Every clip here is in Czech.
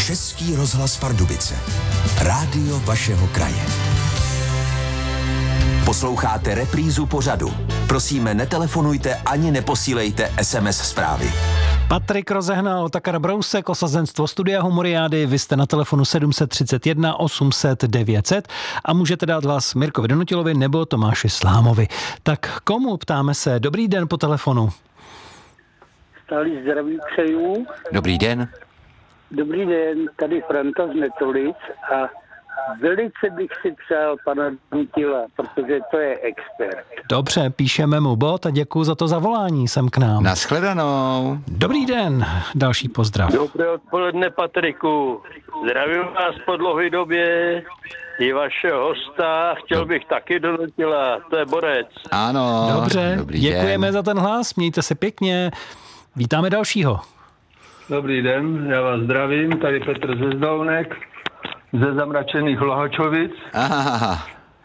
Český rozhlas Pardubice. Rádio vašeho kraje. Posloucháte reprízu pořadu. Prosíme, netelefonujte ani neposílejte SMS zprávy. Patrik rozehnal Otakar Brousek, osazenstvo Studia Humoriády. Vy jste na telefonu 731 800 900 a můžete dát hlas Mirkovi Donutilovi nebo Tomáši Slámovi. Tak komu, ptáme se? Dobrý den po telefonu. Stálý zdraví přeju. Dobrý den. Dobrý den, tady Franta z Netolic a velice bych si přál pana Donutila, protože to je expert. Dobře, píšeme mu bod a děkuju za to zavolání sem k nám. Nashledanou. Dobrý den, další pozdrav. Dobré odpoledne, Patriku. Zdravím vás po dlouhé době i vašeho hosta. Chtěl bych taky Donutila, to je borec. Ano. Dobře, dobrý děkujeme den. za ten hlas, mějte se pěkně. Vítáme dalšího. Dobrý den, já vás zdravím, tady Petr ze Zdolnek, ze zamračených Lohačovic. Aha.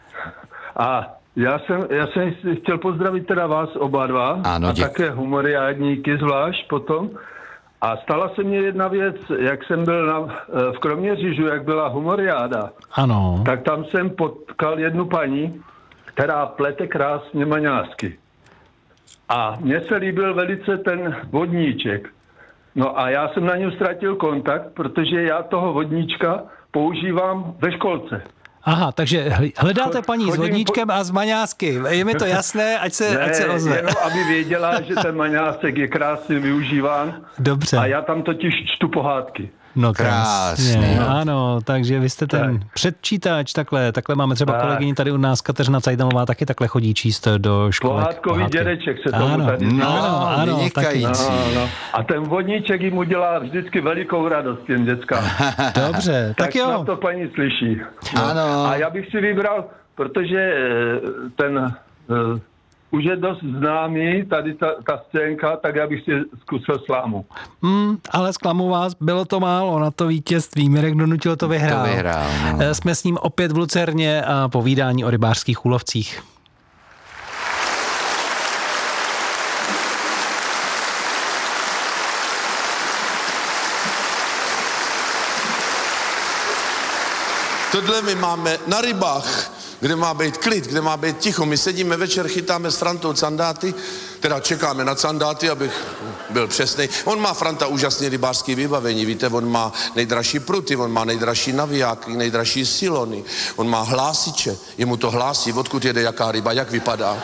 A já jsem chtěl pozdravit teda vás oba dva, Ano, a také humoriádníky zvlášť potom. A stala se mně jedna věc, jak jsem byl v Kroměříži, jak byla humoriáda, Ano. tak tam jsem potkal jednu paní, která plete krásně maňásky. A mně se líbil velice ten vodníček. No a já jsem na něm ztratil kontakt, protože já toho vodníčka používám ve školce. Aha, takže hledáte paní s vodníčkem a s maňásky. Je mi to jasné, ať se ozve. Jenom aby věděla, že ten maňásek je krásně využíván. Dobře. A já tam totiž čtu pohádky. No Krásně. Ano, takže vy jste ten předčítač, takhle máme třeba kolegyni tady u nás, Kateřina Cajdamová, taky takhle chodí číst do školek. Pohádkový dědeček se tomu ano, tady říká. ano, vynikající. No. A ten vodníček jim udělá vždycky velikou radost těm dětskám. Dobře, tak jo. Na to paní slyší. Ano. A já bych si vybral, protože ten už je dost známý, tady ta scénka, tak já bych si zkusil Slámu. Ale zklamu vás, bylo to málo na to vítězství. Mirek Donutil to vyhrál. No. Jsme s ním opět v Lucerně a povídání o rybářských úlovcích. Tohle my máme na rybách, kde má být klid, kde má být ticho. My sedíme večer, chytáme s Frantou candáty, teda čekáme na candáty, abych byl přesnej. On má, Franta, úžasný rybářský vybavení, víte, on má nejdražší pruty, on má nejdražší navijáky, nejdražší silony, on má hlásiče, jemu to hlásí, odkud jede jaká ryba, jak vypadá.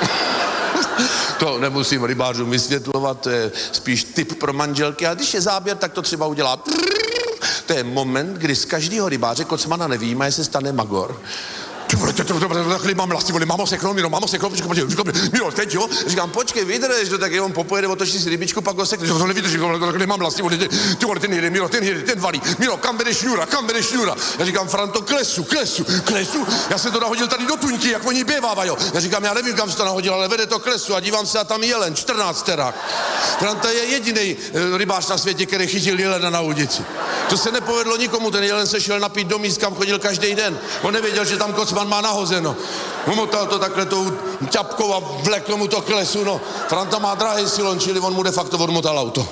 To nemusím rybářům vysvětlovat, to je spíš tip pro manželky, a když je záběr, tak to třeba udělá. To je moment, kdy z každého rybáře kocmana nevyjímaje se stane magor. Ty vole, mám lasy, mám oseknout, Miro, teď jo? Říkám, počkej, vydrž, tak on popojede, otočí si rybičku, pak ho sekne, to nevydrž, nemám lasy, ty vole, ten jede, Miro, ten valí, Miro, kam vede šňůra? Já říkám, Franto, klesu, já jsem to nahodil tady do tuňky, jak oni běvávají, já říkám, já nevím, kam se to nahodil, ale vede to klesu a dívám se a tam jelen, 14 terák. Franta je jediný rybář na světě, který chytil jelena na ulici. To se nepovedlo nikomu, ten jelen se šel napít do míst, kam chodil každý den. On nevěděl, že tam kocman má nahozeno. Umotal to takhle tou ťapkou a vlekl mu to k lesu, no. Franta má drahý silon, čili on mu de facto odmotal auto.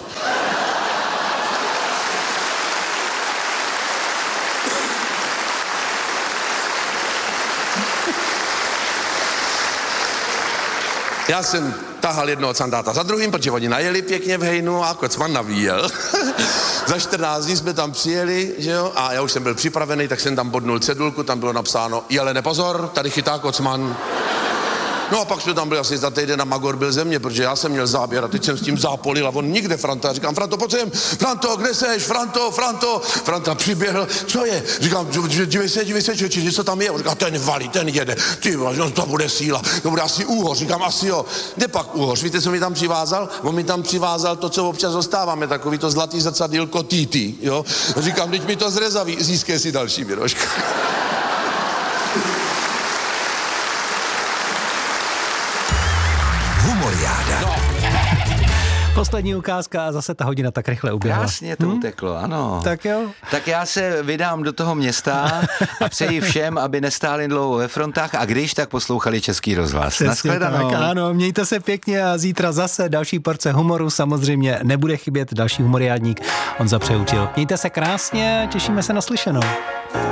Já jsem tahal jednoho candáta za druhým, protože oni najeli pěkně v hejnu a kocman navíjel. Za 14 dní jsme tam přijeli, že jo, a já už jsem byl připravený, tak jsem tam bodnul cedulku, tam bylo napsáno, jelene pozor, tady chytá kocman. No a pak jsme tam byli asi za týden a magor byl ze mě, protože já jsem měl záběr a teď jsem s tím zápolil a on nikde, Franta. Říkám, Franto, pojď sem, Franto, kde seš, Franto. Franta přiběhl, co je? Říkám, dívej se, či co tam je? On říká, ten valí, ten jede, ty no, to bude síla, to bude asi úhoř. Říkám, asi jo. Kde pak úhoř? Víte, co mi tam přivázal? On mi tam přivázal to, co občas dostáváme, takový to zlatý zrcadýlko TT, jo? Říkám, teď mi to zrezaví, získej si další, Miroška. Humoriáda. Poslední ukázka a zase ta hodina tak rychle uběhla. Krásně to uteklo, ano. Tak jo. Tak já se vydám do toho města a přeji všem, aby nestáli dlouho ve frontách a když tak poslouchali Český rozhlas. Nashledanou. Tak, ano, mějte se pěkně a zítra zase další porce humoru. Samozřejmě nebude chybět další humoriádník. On zapřeučil. Mějte se krásně, těšíme se na slyšenou.